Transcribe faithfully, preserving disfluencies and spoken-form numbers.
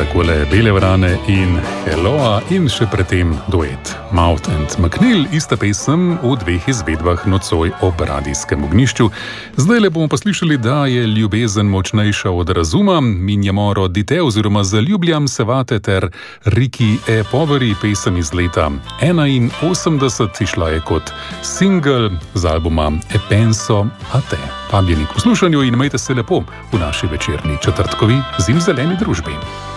takole Bele vrane in Helloa in še predtem duet Mouth and McNeil, ista pesem v dveh izvedbah nocoj ob radijskem ognjišču. Zdaj le bomo poslišali, da je ljubezen močnejša od razuma, Minjamoro dite oziroma Zaljubljam se vate ter Riki e poveri, pesem iz leta enainosemdeset, išla je kot single z albuma E penso a te. Vabljeni k poslušanju in imejte se lepo v naši večerni četrtkovi zimzeleni družbi.